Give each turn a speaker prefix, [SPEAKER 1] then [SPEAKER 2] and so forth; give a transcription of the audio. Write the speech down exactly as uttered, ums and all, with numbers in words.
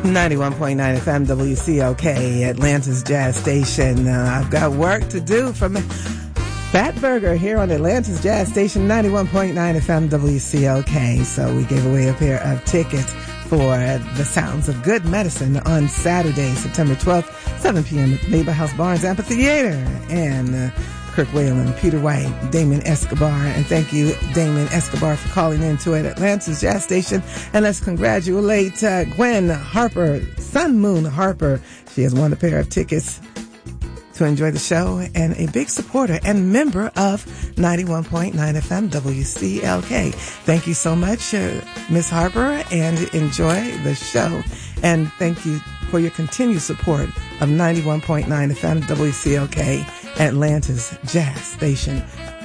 [SPEAKER 1] ninety-one point nine F M W C L K, Atlanta's Jazz Station. Uh, I've got work to do from Fat Burger here on Atlanta's Jazz Station, ninety-one point nine F M W C L K. So we gave away a pair of tickets for the Sounds of Good Medicine on Saturday, September twelfth, seven p.m. at Labor House Barnes Amphitheater. And uh, Kirk Whalen, Peter White, Damon Escobar. And thank you, Damon Escobar, for calling in to it, Atlanta's Jazz Station. And let's congratulate uh, Gwen Harper, Sun Moon Harper. She has won a pair of tickets to enjoy the show and a big supporter and member of ninety-one point nine F M W C L K. Thank you so much, uh, Miss Harper, and enjoy the show. And thank you for your continued support of ninety-one point nine F M W C L K, Atlanta's Jazz Station.